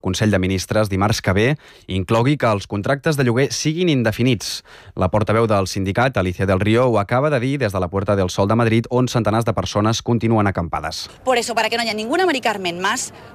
Consell de Ministres dimarts que ve inclogui que els contractes de lloguer siguin indefinits. La portaveu del sindicat, Alicia del Río, ho acaba de dir des de la Puerta del Sol de Madrid, on centenars de persones continuen acampades. Por eso, para que no haya ninguna Mari Carmen más,